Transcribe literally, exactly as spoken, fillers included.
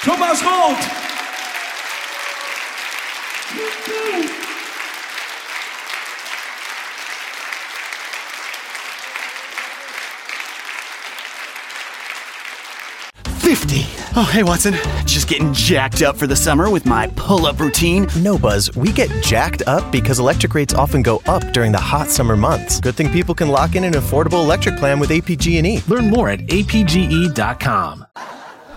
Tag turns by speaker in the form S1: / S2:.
S1: Thomas Roth.
S2: fifty. Oh, hey, Watson. Just getting jacked up for the summer with my pull-up routine.
S3: No, Buzz. We get jacked up because electric rates often go up during the hot summer months. Good thing people can lock in an affordable electric plan with A P G and E.
S4: Learn more at A P G E dot com.